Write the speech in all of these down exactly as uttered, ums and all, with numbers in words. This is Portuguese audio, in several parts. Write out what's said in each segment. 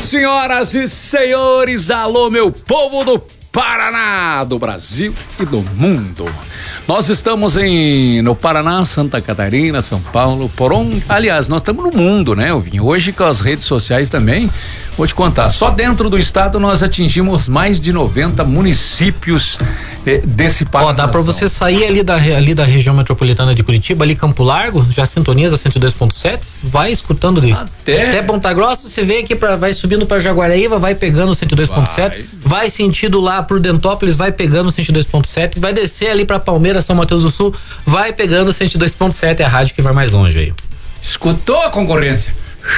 senhoras e senhores, alô meu povo do Paraná, do Brasil e do mundo. Nós estamos em no Paraná, Santa Catarina, São Paulo, por onde, aliás, nós estamos no mundo, né, Elvinho? Hoje com as redes sociais também, vou te contar, só dentro do estado nós atingimos mais de noventa municípios eh, desse Paraná. Ó, dá pra você sair ali da, ali da região metropolitana de Curitiba, ali Campo Largo, já sintoniza cento e dois ponto sete, vai escutando de, até, até Ponta Grossa, você vem aqui, pra, vai subindo pra Jaguaraíva, vai pegando cento e dois ponto sete, vai. vai sentido lá por Dentópolis, vai pegando cento e dois ponto sete, vai descer ali pra Palmeiras, São Mateus do Sul, vai pegando cento e dois ponto sete, é a rádio que vai mais longe aí. Escutou a concorrência?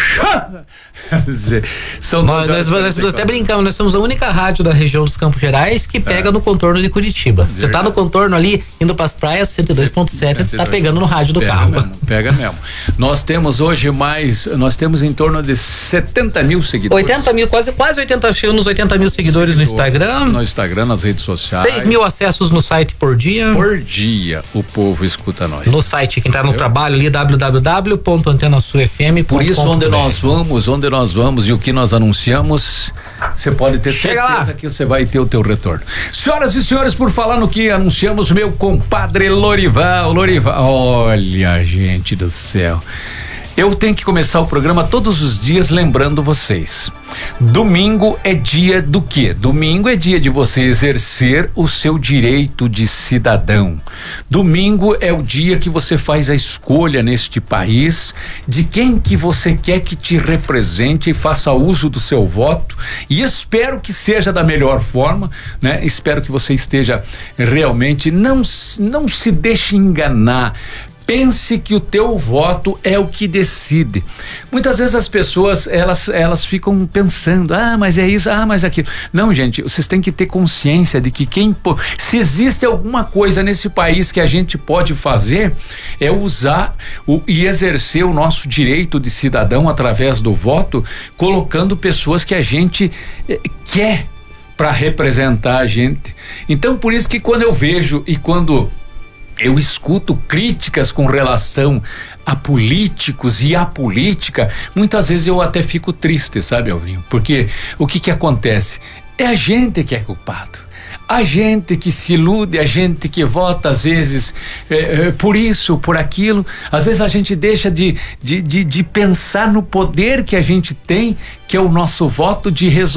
São nós, nós, nós até brincamos, nós somos a única rádio da região dos Campos Gerais que pega é. no contorno de Curitiba. Você tá no contorno ali, indo pras praias, cento e dois ponto sete, tá pegando no rádio do pega carro. Mesmo, pega mesmo. Nós temos hoje mais, nós temos em torno de setenta mil seguidores. oitenta mil, quase, quase oitenta, nos oitenta mil seguidores, seguidores no Instagram. No Instagram, nas redes sociais. seis mil acessos no site por dia. Por dia, o povo escuta nós. No site, quem tá no Eu? trabalho ali, w w w ponto antena sul f m ponto com. Por isso, onde nós vamos, onde nós vamos e o que nós anunciamos, você pode ter Chega certeza lá. que você vai ter o teu retorno. Senhoras e senhores, por falar no que anunciamos, meu compadre Lorival, Lorival, olha, gente do céu. Eu tenho que começar o programa todos os dias lembrando vocês. Domingo é dia do quê? Domingo é dia de você exercer o seu direito de cidadão. Domingo é o dia que você faz a escolha neste país de quem que você quer que te represente e faça uso do seu voto, e espero que seja da melhor forma, né? Espero que você esteja realmente, não, não se deixe enganar. Pense que o teu voto é o que decide. Muitas vezes as pessoas, elas, elas ficam pensando, ah, mas é isso, ah, mas é aquilo. Não, gente, vocês têm que ter consciência de que quem, se existe alguma coisa nesse país que a gente pode fazer, é usar o, e exercer o nosso direito de cidadão através do voto, colocando pessoas que a gente eh, quer para representar a gente. Então, por isso que quando eu vejo e quando eu escuto críticas com relação a políticos e a política, muitas vezes eu até fico triste, sabe, Alvinho? Porque o que que acontece? É a gente que é culpado. A gente que se ilude, a gente que vota às vezes é, é, por isso, por aquilo, às vezes a gente deixa de, de, de, de pensar no poder que a gente tem, que é o nosso voto de resolver